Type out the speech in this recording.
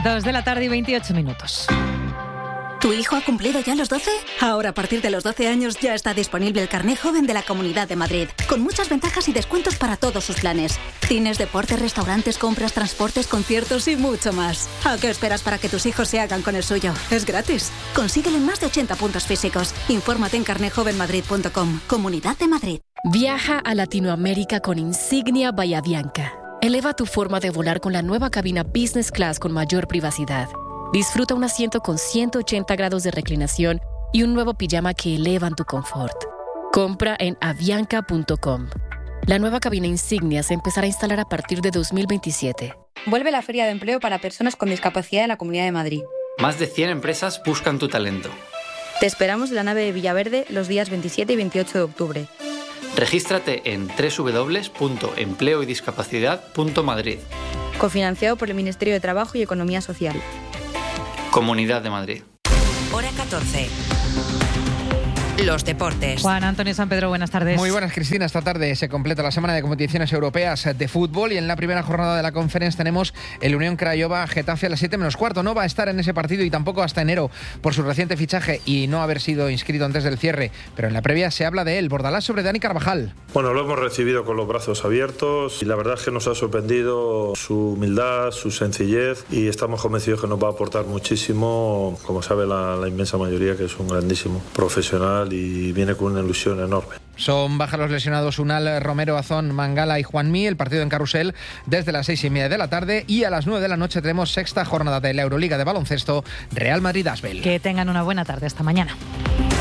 2 de la tarde y 28 minutos. ¿Tu hijo ha cumplido ya los 12? Ahora, a partir de los 12 años, ya está disponible el Carné Joven de la Comunidad de Madrid, con muchas ventajas y descuentos para todos sus planes. Cines, deportes, restaurantes, compras, transportes, conciertos y mucho más. ¿A qué esperas para que tus hijos se hagan con el suyo? Es gratis. Consíguelo en más de 80 puntos físicos. Infórmate en carnejovenmadrid.com. Comunidad de Madrid. Viaja a Latinoamérica con Insignia Bahía Bianca. Eleva tu forma de volar con la nueva cabina Business Class con mayor privacidad. Disfruta un asiento con 180 grados de reclinación y un nuevo pijama que elevan tu confort. Compra en avianca.com. La nueva cabina Insignia se empezará a instalar a partir de 2027. Vuelve la Feria de Empleo para Personas con Discapacidad en la Comunidad de Madrid. Más de 100 empresas buscan tu talento. Te esperamos en la nave de Villaverde los días 27 y 28 de octubre. Regístrate en www.empleoydiscapacidad.madrid. Cofinanciado por el Ministerio de Trabajo y Economía Social. Comunidad de Madrid. Hora 14. Los deportes. Juan Antonio San Pedro, buenas tardes. Muy buenas, Cristina. Esta tarde se completa la semana de competiciones europeas de fútbol y en la primera jornada de la Conference tenemos el Unión Craiova-Getafe a las 7:15. No va a estar en ese partido y tampoco hasta enero por su reciente fichaje y no haber sido inscrito antes del cierre, pero en la previa se habla de él. Bordalás sobre Dani Carvajal. Bueno, lo hemos recibido con los brazos abiertos y la verdad es que nos ha sorprendido su humildad, su sencillez y estamos convencidos que nos va a aportar muchísimo, como sabe la inmensa mayoría, que es un grandísimo profesional y viene con una ilusión enorme. Son bajas los lesionados Unal, Romero, Azón, Mangala y Juanmi. El partido en Carrusel desde las 6:30 de la tarde y a las 9 de la noche tenemos sexta jornada de la Euroliga de baloncesto, Real Madrid-Asbel. Que tengan una buena tarde. Hasta mañana.